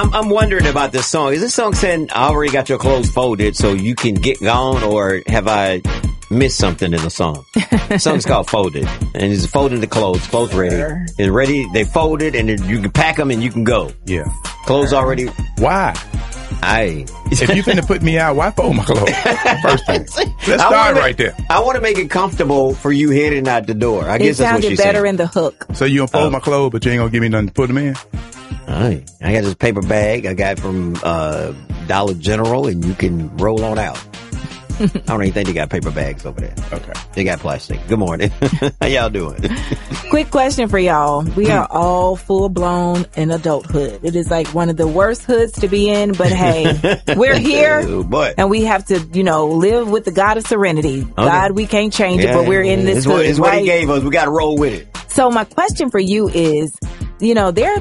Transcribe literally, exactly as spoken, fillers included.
I'm, I'm wondering about this song. Is this song saying I already got your clothes folded so you can get gone, or have I missed something in the song? The song's called Folded, and it's folding the clothes, clothes ready. It's ready, they folded, and then you can pack them and you can go. Yeah. Clothes already. Why? I. If you finna put me out, why fold my clothes? First thing. Let's I start make, right there. I want to make it comfortable for you heading out the door. I It guess that's what sounded she's better saying. in the hook. So you gonna fold Oh. my clothes, but you ain't gonna give me nothing to put them in? All right. I got this paper bag I got from uh, Dollar General, and you can roll on out. I don't even think they got paper bags over there. Okay. They got plastic. Good morning. How y'all doing? Quick question for y'all. We are all full blown in adulthood. It is like one of the worst hoods to be in, but hey, we're here Oh, boy. and we have to, you know, live with the God of serenity. God, we can't change it, Yeah, but we're in this it's what, hood, it's what he right? gave us. We got to roll with it. So my question for you is, you know, there are